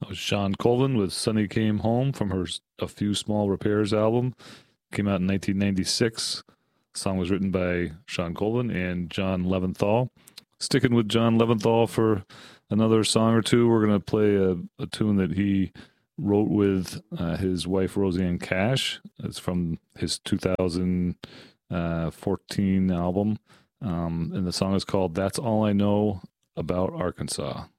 That was Sean Colvin with Sunny Came Home from her A Few Small Repairs album. Came out in 1996. The song was written by Sean Colvin and John Leventhal. Sticking with John Leventhal for another song or two, we're going to play a tune that he wrote with his wife Roseanne Cash. It's from his 2014 album. And the song is called That's All I Know About Arkansas.